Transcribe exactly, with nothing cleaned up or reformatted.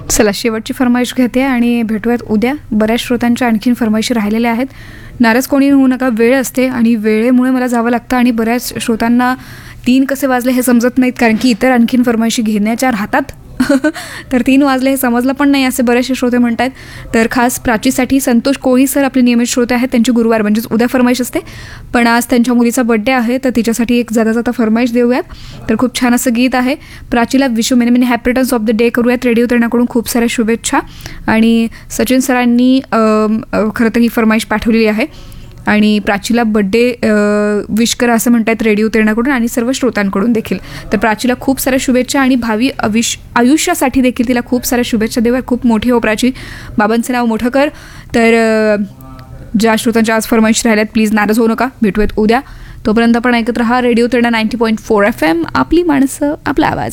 चला शेवटची फरमाईश घेते आणि भेटूयात उद्या. बऱ्याच श्रोत्यांच्या आणखीन फरमाईशी राहिलेल्या आहेत. नाराज कोणी होऊ नका, वेळ असते आणि वेळेमुळे मला जावं लागतं आणि बऱ्याच श्रोत्यांना तीन कसे वाजले हे समजत नाहीत, कारण की इतर आणखीन फरमाईशी घेण्याच्या राहतात. तर तीन वाजले हे समजलं पण नाही असे बरेचसे श्रोते म्हणत आहेत. तर खास प्राचीसाठी संतोष कोळी सर आपले नियमित श्रोते आहेत. त्यांची गुरुवार म्हणजेच उद्या फरमाईश असते, पण आज त्यांच्या मुलीचा बड्डे आहे तर तिच्यासाठी एक जाता जाता फरमाईश देऊयात. तर खूप छान असं गीत आहे. प्राचीला Vishu many many happy returns of the day करूयात. रेडिओ तरुणाकडून खूप साऱ्या शुभेच्छा. आणि सचिन सरांनी खरं तर ही फरमाईश पाठवलेली आहे आणि प्राचीला बड्डे विश करा असं म्हणतात रेडिओ तरुणाकडून आणि सर्व श्रोतांकडून देखील. तर प्राचीला खूप साऱ्या शुभेच्छा आणि भावी अविश आयुष्यासाठी देखील तिला खूप साऱ्या शुभेच्छा देऊया. खूप मोठी हो प्राची, बाबांचं नाव मोठं कर. तर ज्या श्रोतांच्या आज फरमाईश राहिल्यात प्लीज नाराज होऊ नका. भेटूयात उद्या. तोपर्यंत आपण ऐकत राहा रेडिओ तरुणा ninety point four F M. आपली माणसं, आपला आवाज.